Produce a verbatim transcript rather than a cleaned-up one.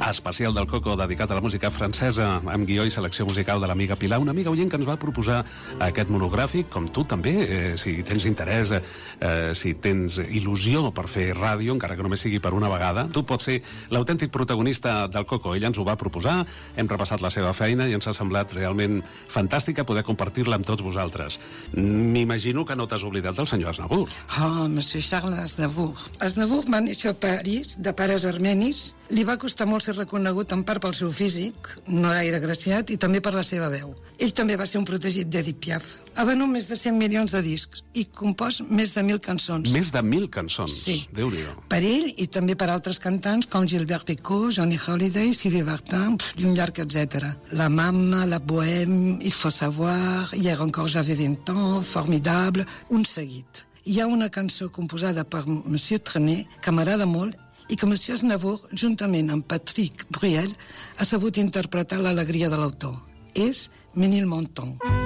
especial del Coco dedicat a la música francesa, amb guió i selecció musical de l'amiga Pilar, una amiga oient que ens va proposar aquest monogràfic, com tu també, eh, si tens interès, eh, si tens il·lusió per fer ràdio, encara que només sigui per una vegada, tu pots ser l'autèntic protagonista del Coco. Ella ens ho va proposar, hem repassat la seva feina i ens ha semblat realment fantàstica poder compartir-la amb tots vosaltres. M'imagino que no t'has oblidat del senyor Aznavour. Oh, monsieur Charles Aznavour. Aznavour va néixer a París, de pares armenis. Li va costar molt ser reconegut en part pel seu físic, no gaire agraciat, i també per la seva veu. Ell també va ser un protegit d'Edith Piaf. Ha venut més de cent milions de discs i compòs més de mil cançons. Més de mil cançons? Sí. Déu-n'hi-do. Per ell i també per altres cantants com Gilbert Bécaud, Johnny Hallyday, Sylvie Vartan, i un llarg etcètera. La Mama, La Bohème, Il faut savoir, Hier encore j'avais vingt ans, Formidable, un seguit. Hi ha una cançó composada per Monsieur Trenet que m'agrada molt i que Monsieur Aznavour, juntament amb Patrick Bruel, ha sabut interpretar l'alegria de l'autor. És Ménilmontant.